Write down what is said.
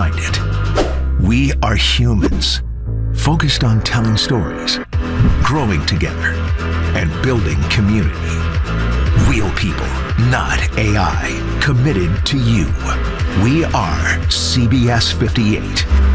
behind it. We are humans, focused on telling stories, growing together, and building community. Real people, not AI, committed to you. We are CBS 58.